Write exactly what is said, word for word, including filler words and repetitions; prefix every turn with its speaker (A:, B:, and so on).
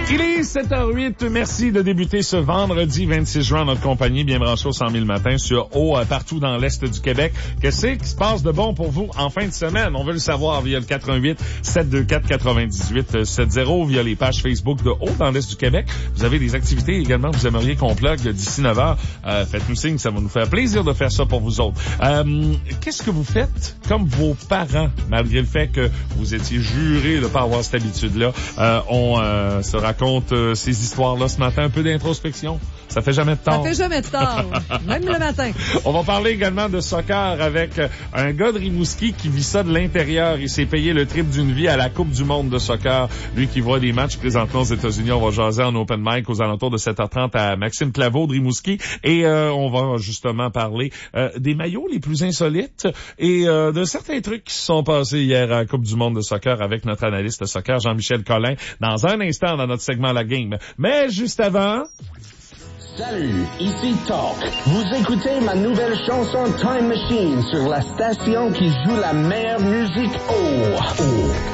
A: Il est sept heures huit. Merci de débuter ce vendredi vingt-six juin en notre compagnie, bien branché au cent mille matin sur Eau, partout dans l'Est du Québec. Qu'est-ce qui se passe de bon pour vous en fin de semaine? On veut le savoir via le quatre un huit, sept deux quatre, quatre-vingt-dix-huit soixante, via les pages Facebook de Eau dans l'Est du Québec. Vous avez des activités également que vous aimeriez qu'on plug d'ici neuf heures. Euh, faites-nous signe, ça va nous faire plaisir de faire ça pour vous autres. Euh, qu'est-ce que vous faites comme vos parents, malgré le fait que vous étiez jurés de ne pas avoir cette habitude-là? Euh, on euh, se raconte euh, ces histoires-là ce matin, un peu d'introspection. Ça fait jamais de tort.
B: Ça fait jamais de tort, même le matin.
A: On va parler également de soccer avec un gars de Rimouski qui vit ça de l'intérieur. Il s'est payé le trip d'une vie à la Coupe du monde de soccer. Lui qui voit des matchs présentement aux États-Unis. On va jaser en open mic aux alentours de sept heures trente à Maxime Claveau de Rimouski. Et euh, on va justement parler euh, des maillots les plus insolites et euh, de certains trucs qui se sont passés hier à la Coupe du monde de soccer avec notre analyste de soccer Jean-Michel Collin dans un instant dans notre segment La Game. Mais juste avant...
C: Salut, ici Talk. Vous écoutez ma nouvelle chanson Time Machine sur la station qui joue la meilleure musique. Oh, oh.